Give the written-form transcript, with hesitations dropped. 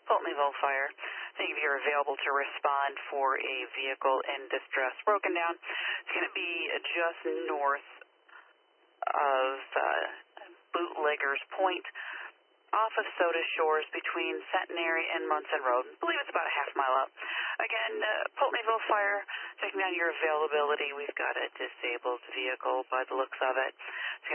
Pulteneyville Fire. Thank you if you're available to respond for a vehicle in distress broken down. It's going to be just north of Bootleggers Point, off of Soda Shores between Centenary and Munson Road. I believe it's about a half mile up. Again, Pulteneyville Fire, checking on your availability. We've got a disabled vehicle by the looks of it.